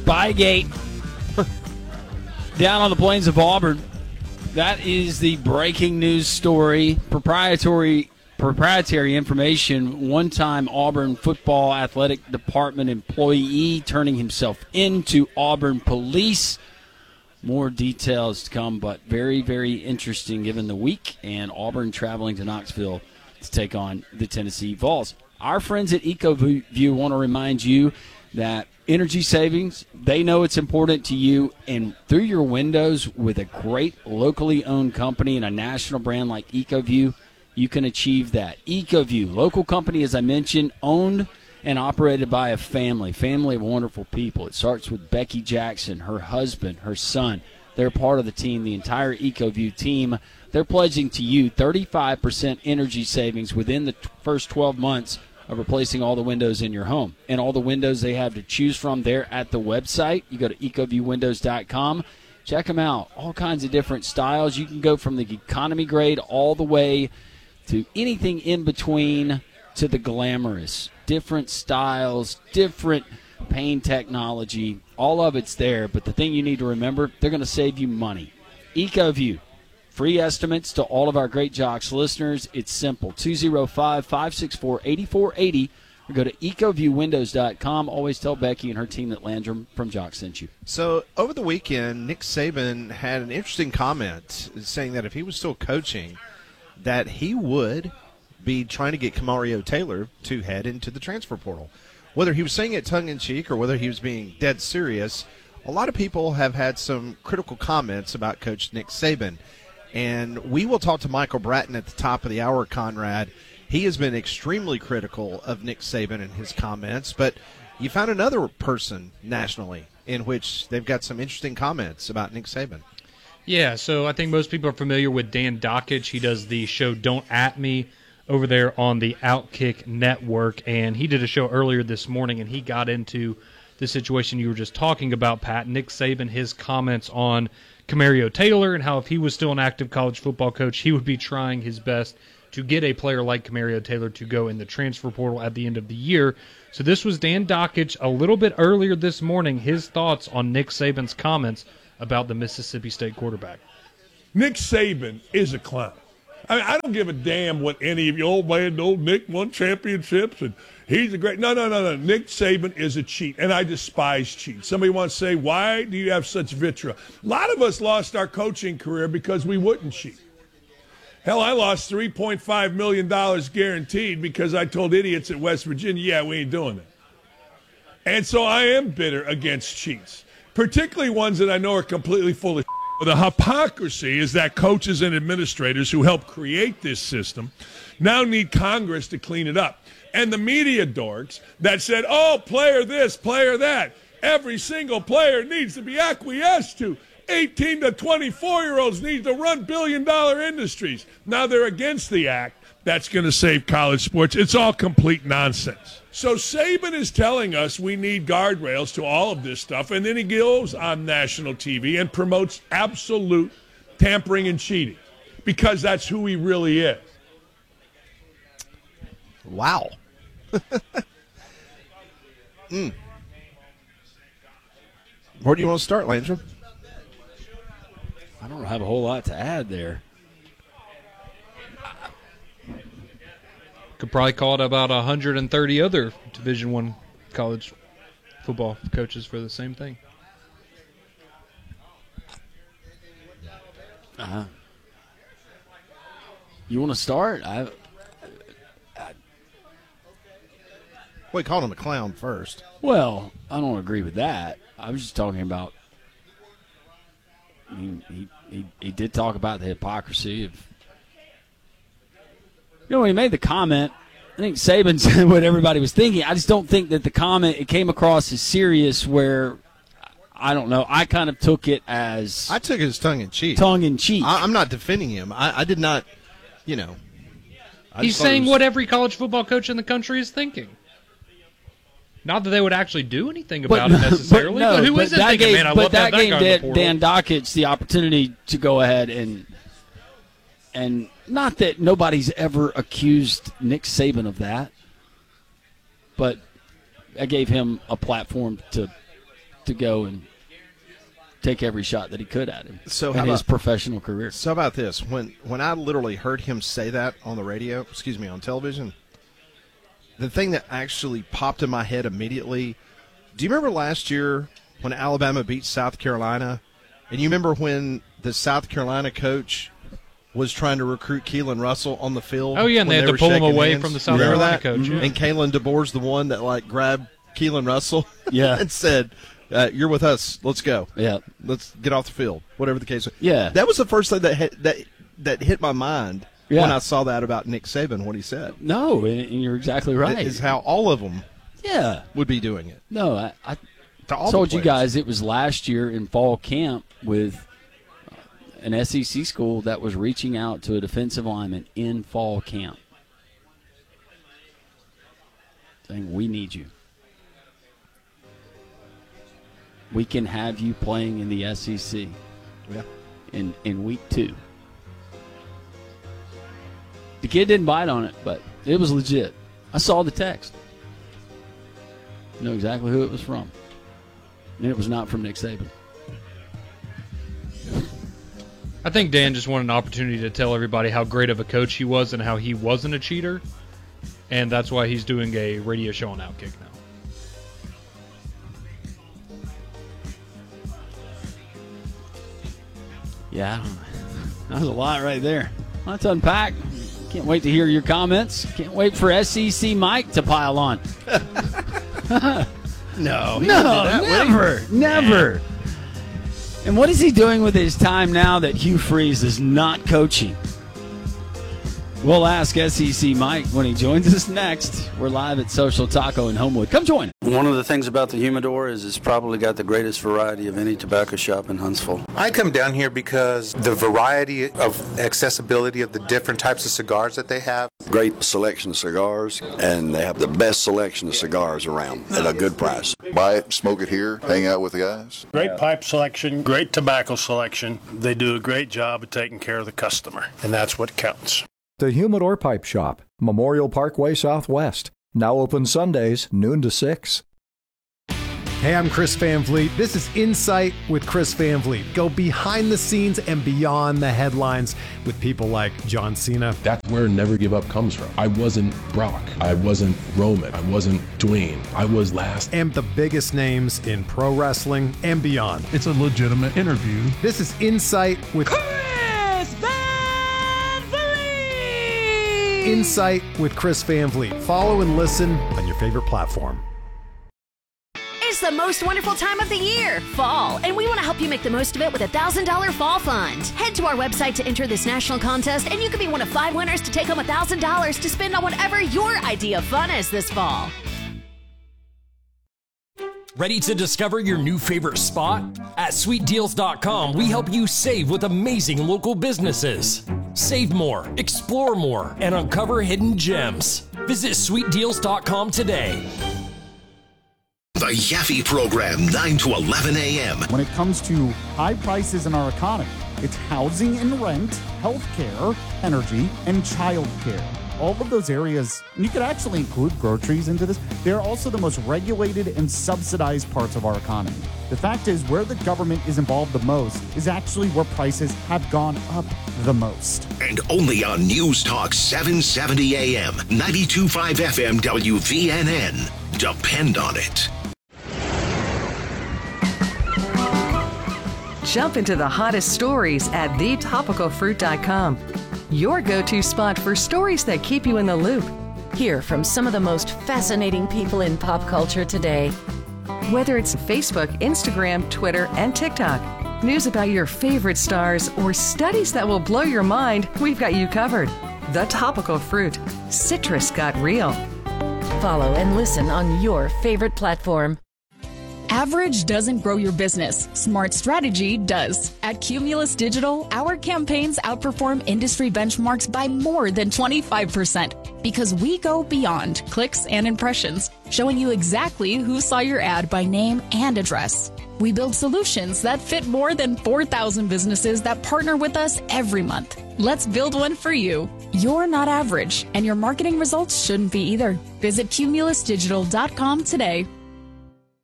Spygate down on the plains of Auburn. That is the breaking news story. Proprietary information. One-time Auburn football athletic department employee turning himself into Auburn police. More details to come, but very, very interesting given the week and Auburn traveling to Knoxville to take on the Tennessee Vols. Our friends at EcoView want to remind you that energy savings, they know it's important to you, and through your windows with a great locally owned company and a national brand like EcoView, you can achieve that. EcoView, local company, as I mentioned, owned and operated by a family of wonderful people. It starts with Becky Jackson, her husband, her son. They're part of the team, the entire EcoView team. They're pledging to you 35% energy savings within the first 12 months of replacing all the windows in your home. And all the windows they have to choose from there at the website. You go to ecoviewwindows.com. Check them out. All kinds of different styles. You can go from the economy grade all the way to anything in between to the glamorous. Different styles, different paint technology. All of it's there. But the thing you need to remember, they're going to save you money. EcoView. Free estimates to all of our Great Jocks listeners. It's simple. 205-564-8480. Or go to ecoviewwindows.com. Always tell Becky and her team that Landrum from Jocks sent you. So over the weekend, Nick Saban had an interesting comment saying that if he was still coaching, that he would be trying to get Camario Taylor to head into the transfer portal. Whether he was saying it tongue-in-cheek or whether he was being dead serious, a lot of people have had some critical comments about Coach Nick Saban. And we will talk to Michael Bratton at the top of the hour, Conrad. He has been extremely critical of Nick Saban and his comments, but you found another person nationally in which they've got some interesting comments about Nick Saban. Yeah, so I think most people are familiar with Dan Dockich. He does the show Don't At Me over there on the Outkick Network, and he did a show earlier this morning, and he got into the situation you were just talking about, Pat. Nick Saban, his comments on Camario Taylor and how if he was still an active college football coach, he would be trying his best to get a player like Camario Taylor to go in the transfer portal at the end of the year. So this was Dan Dockich a little bit earlier this morning, his thoughts on Nick Saban's comments about the Mississippi State quarterback. Nick Saban is a clown. I mean, I don't give a damn what any of you, old man, old Nick won championships, and he's a great – no. Nick Saban is a cheat, and I despise cheats. Somebody wants to say, why do you have such vitriol? A lot of us lost our coaching career because we wouldn't cheat. Hell, I lost $3.5 million guaranteed because I told idiots at West Virginia, yeah, we ain't doing that. And so I am bitter against cheats, particularly ones that I know are completely full of shit. The hypocrisy is that coaches and administrators who helped create this system now need Congress to clean it up. And the media dorks that said, oh, player this, player that, every single player needs to be acquiesced to. 18 to 24-year-olds need to run billion-dollar industries. Now they're against the act that's going to save college sports. It's all complete nonsense. So Saban is telling us we need guardrails to all of this stuff, and then he goes on national TV and promotes absolute tampering and cheating because that's who he really is. Wow. Where do you want to start, Landrum? I don't have a whole lot to add there. Could probably call it about 130 other Division I college football coaches for the same thing. You want to start? Well, he called him a clown first. Well, I don't agree with that. I was just talking about he did talk about the hypocrisy of, when he made the comment, I think Saban said what everybody was thinking. I just don't think that the comment, it came across as serious where, I don't know, I kind of took it as... I took it as tongue-in-cheek. Tongue-in-cheek. I'm not defending him. I did not, He's saying what every college football coach in the country is thinking. Not that they would actually do anything about it necessarily, but who isn't thinking, man, I love that guy on the portal. Dan Dockich the opportunity to go ahead and not that nobody's ever accused Nick Saban of that, but I gave him a platform to to go and take every shot that he could at him in his professional career. So about this, when I literally heard him say that on the radio, on television, the thing that actually popped in my head immediately, do you remember last year when Alabama beat South Carolina? And you remember when the South Carolina coach was trying to recruit Keelan Russell on the field? Oh, yeah, and they had to pull him away from the South Carolina coach. Mm-hmm. Yeah. And Kalen DeBoer's the one that, grabbed Keelan Russell and said, you're with us. Let's go. Yeah. Let's get off the field, whatever the case. Yeah. That was the first thing that hit my mind when I saw that about Nick Saban, what he said. No, and you're exactly right. Is how all of them would be doing it. No, I told you guys it was last year in fall camp with an SEC school that was reaching out to a defensive lineman in fall camp, saying, we need you. We can have you playing in the SEC in week 2. The kid didn't bite on it, but it was legit. I saw the text. I know exactly who it was from. And it was not from Nick Saban. I think Dan just wanted an opportunity to tell everybody how great of a coach he was and how he wasn't a cheater. And that's why he's doing a radio show on Outkick now. Yeah, that was a lot right there. Let's unpack. Can't wait to hear your comments. Can't wait for SEC Mike to pile on. No, never. And what is he doing with his time now that Hugh Freeze is not coaching? We'll ask SEC Mike when he joins us next. We're live at Social Taco in Homewood. Come join. One of the things about the Humidor is it's probably got the greatest variety of any tobacco shop in Huntsville. I come down here because the variety of accessibility of the different types of cigars that they have. Great selection of cigars, and they have the best selection of cigars around at a good price. Buy it, smoke it here, hang out with the guys. Great pipe selection, great tobacco selection. They do a great job of taking care of the customer, and that's what counts. The Humidor Pipe Shop, Memorial Parkway Southwest. Now open Sundays, noon to 6. Hey, I'm Chris Van Vliet. This is Insight with Chris Van Vliet. Go behind the scenes and beyond the headlines with people like John Cena. That's where Never Give Up comes from. I wasn't Brock. I wasn't Roman. I wasn't Dwayne. I was last. And the biggest names in pro wrestling and beyond. It's a legitimate interview. This is Insight with Chris Van Vliet. Insight with Chris Van Vliet. Follow and listen on your favorite platform. It's the most wonderful time of the year, fall, and we want to help you make the most of it with a $1,000 fall fund. Head to our website to enter this national contest, and you could be one of 5 winners to take home $1,000 to spend on whatever your idea of fun is this fall. Ready to discover your new favorite spot? At SweetDeals.com, we help you save with amazing local businesses. Save more, explore more, and uncover hidden gems. Visit SweetDeals.com today. The Yaffe Program, 9 to 11 a.m. When it comes to high prices in our economy, it's housing and rent, healthcare, energy, and childcare. All of those areas, and you could actually include groceries into this, they're also the most regulated and subsidized parts of our economy. The fact is, where the government is involved the most is actually where prices have gone up the most. And only on News Talk 770 AM, 92.5 FM WVNN. Depend on it. Jump into the hottest stories at thetopicalfruit.com. Your go-to spot for stories that keep you in the loop. Hear from some of the most fascinating people in pop culture today. Whether it's Facebook, Instagram, Twitter, and TikTok, news about your favorite stars, or studies that will blow your mind, we've got you covered. The Topical Fruit. Citrus got real. Follow and listen on your favorite platform. Average doesn't grow your business. Smart strategy does. At Cumulus Digital, our campaigns outperform industry benchmarks by more than 25% because we go beyond clicks and impressions, showing you exactly who saw your ad by name and address. We build solutions that fit more than 4,000 businesses that partner with us every month. Let's build one for you. You're not average, and your marketing results shouldn't be either. Visit cumulusdigital.com today.